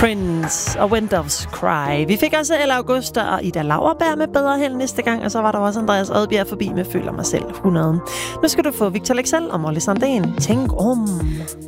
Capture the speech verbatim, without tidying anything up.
Prince og When Doves Cry. Vi fik også Elle Augusta og Ida Lauerberg med Bedre Held næste gang, og så var der også Andreas Odbjerg forbi med Føler mig selv hundrede. Nu skal du få Victor Leksell og Molly Sandén. Tænk om.